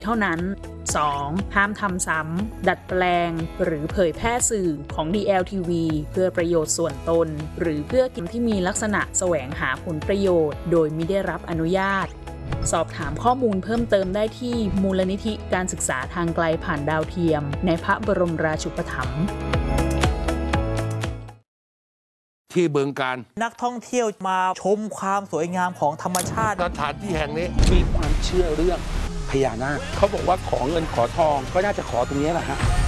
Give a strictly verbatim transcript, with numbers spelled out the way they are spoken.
เท่านั้น สอง ห้ามทำซ้ำดัดแปลงหรือเผยแพร่สื่อของ ดี แอล ที วี เพื่อประโยชน์ส่วนตนหรือเพื่อกิจที่มีลักษณะแสวงหาผลประโยชน์โดยมิได้รับอนุญาตสอบถามข้อมูลเพิ่มเติมได้ที่มูลนิธิการศึกษาทางไกลผ่านดาวเทียมในพระบรมราชูปถัมภ์ที่บึงกาฬนักท่องเที่ยวมาชมความสวยงามของธรรมชาติสถานที่แห่งนี้มีความเชื่อเรื่องพญานาคเขาบอกว่าขอเงินขอทองก็น่าจะขอตรงนี้แหละฮะ